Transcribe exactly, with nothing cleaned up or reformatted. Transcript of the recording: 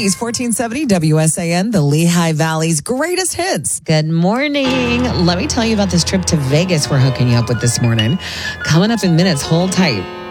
Louise, fourteen seventy W S A N, the Lehigh Valley's greatest hits. Good morning. Let me tell you about this trip to Vegas we're hooking you up with this morning. Coming up in minutes. Hold tight.